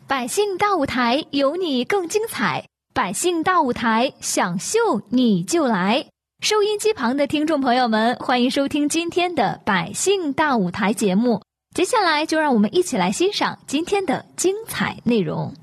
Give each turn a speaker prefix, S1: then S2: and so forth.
S1: 百姓大舞台，有你更精彩。百姓大舞台，想秀你就来。收音机旁的听众朋友们，欢迎收听今天的百姓大舞台节目。接下来就让我们一起来欣赏今天的精彩内容。